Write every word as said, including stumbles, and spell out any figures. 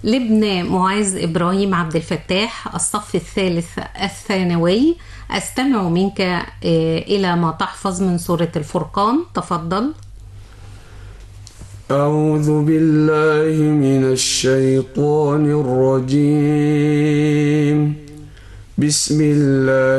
لابن معاذ إبراهيم عبد الفتاح، الصف الثالث الثانوي. أستمع منك آه، إلى ما تحفظ من سورة الفرقان. تفضل. أعوذ بالله من الشيطان الرجيم. بسم الله